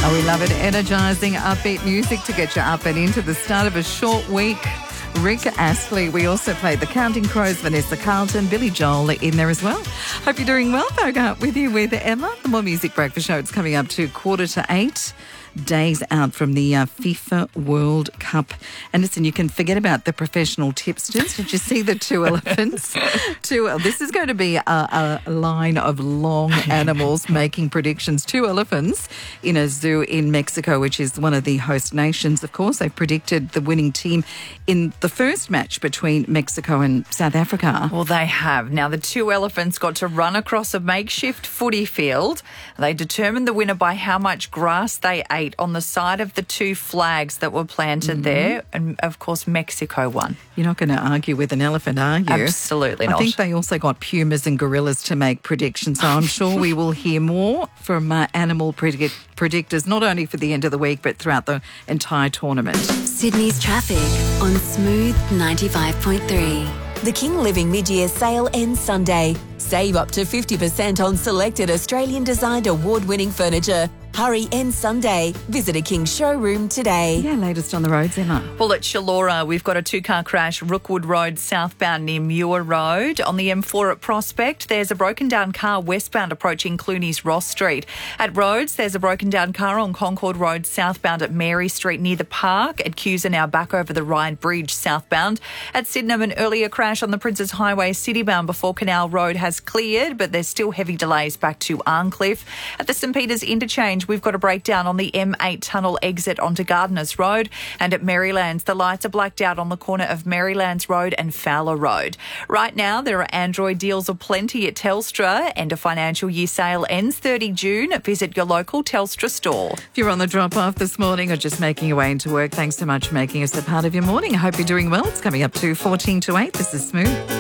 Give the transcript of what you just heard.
Oh, we love it. Energising, upbeat music to get you up and into the start of a short week. Rick Astley. We also played the Counting Crows, Vanessa Carlton, Billy Joel in there as well. Hope you're doing well. Bogart with you with Emma. The More Music Breakfast Show. It's coming up to 7:45. Days out from the FIFA World Cup. And listen, you can forget about the professional tipsters. Did you see the two elephants? This is going to be a line of long animals making predictions. Two elephants in a zoo in Mexico, which is one of the host nations. Of course, they predicted the winning team in the first match between Mexico and South Africa. Well, they have. Now, the two elephants got to run across a makeshift footy field. They determined the winner by how much grass they ate on the side of the two flags that were planted there. And, of course, Mexico won. You're not going to argue with an elephant, are you? Absolutely not. I think they also got pumas and gorillas to make predictions, so I'm sure we will hear more from animal predictors, not only for the end of the week, but throughout the entire tournament. Sydney's traffic on Smooth 95.3. The King Living mid-year sale ends Sunday. Save up to 50% on selected Australian-designed award-winning furniture. Hurry, ends Sunday. Visit a King showroom today. Yeah, latest on the roads, Emma. Well, at Shallora, we've got a two-car crash, Rookwood Road southbound near Muir Road. On the M4 at Prospect, there's a broken-down car westbound approaching Clooney's Ross Street. At Rhodes, there's a broken-down car on Concord Road southbound at Mary Street near the park. At Cusa now back over the Ride Bridge southbound. At Sydenham, an earlier crash on the Princes Highway citybound before Canal Road has cleared, but there's still heavy delays back to Arncliffe. At the St Peters interchange, we've got a breakdown on the M8 tunnel exit onto Gardeners Road. And at Marylands, the lights are blacked out on the corner of Marylands Road and Fowler Road. Right now, there are Android deals aplenty at Telstra, and a financial year sale ends 30 June. Visit your local Telstra store. If you're on the drop-off this morning or just making your way into work, thanks so much for making us a part of your morning. I hope you're doing well. It's coming up to 7:45. This is Smooth.